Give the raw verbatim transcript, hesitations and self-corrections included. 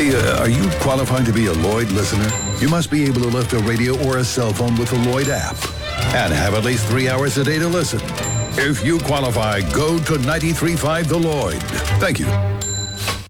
Hey, uh, are you qualified to be a Lloyd listener? You must be able to lift a radio or a cell phone with the Lloyd app and have at least three hours a day to listen. If you qualify, go to ninety-three point five The Lloyd. Thank you.